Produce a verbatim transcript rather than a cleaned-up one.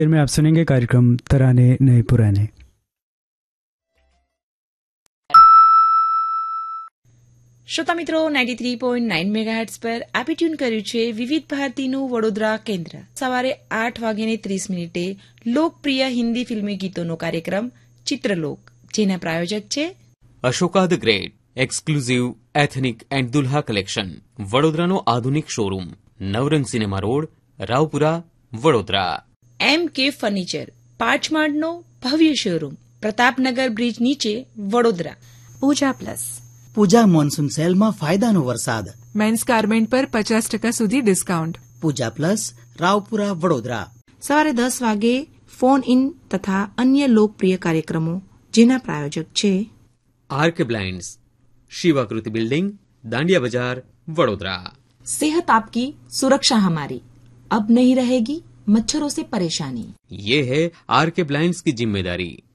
फिर में आप सुनेंगे कार्यक्रम तराने नए पुराने। શ્રોતા મિત્રો ninety three point nine megahertz પર આપે ટ્યુન કર્યું છે વિવિધ ભારતીનું વડોદરા કેન્દ્ર. સવારે આઠ વાગ્યાને ત્રીસ મિનિટે લોકપ્રિય હિન્દી ફિલ્મી ગીતોનો કાર્યક્રમ ચિત્રલોક, જેના પ્રાયોજક છે Ashoka the great exclusive ethnic and Dulha collection, વડોદરાનો આધુનિક શોરૂમ, નવરંગ સિનેમા રોડ, રાવપુરા, વડોદરા. એમ કે ફર્નિચર, પાંચમાળનો ભવ્ય શોરૂમ, પ્રતાપનગર બ્રિજ નીચે, વડોદરા. પૂજા પ્લસ, પૂજા મોન્સૂન સેલમાં ફાયદાનો વરસાદ, મેન્સ ગાર્મેન્ટ પર પચાસ ટકા સુધી ડિસ્કાઉન્ટ. પૂજા પ્લસ, રાવપુરા, વડોદરા. સવારે દસ વાગે ફોન ઇન તથા અન્ય લોકપ્રિય કાર્યક્રમો, જેના પ્રાયોજક છે આરકે બ્લાઇન્ડ્સ, શિવાકૃતિ બિલ્ડિંગ, દાંડિયા બજાર, વડોદરા. सेहत आपकी सुरक्षा हमारी, अब नहीं रहेगी मच्छरों से परेशानी. ये है आरके ब्लाइंड्स की जिम्मेदारी.